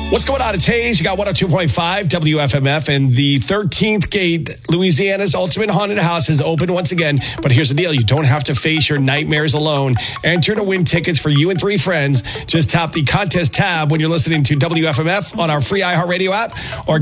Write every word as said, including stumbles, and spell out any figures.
What's going on? It's Hayes. You got one oh two point five W F M F, and the thirteenth Gate, Louisiana's ultimate haunted house, is open once again. But here's the deal. You don't have to face your nightmares alone. Enter to win tickets for you and three friends. Just tap the contest tab when you're listening to W F M F on our free iHeartRadio app, or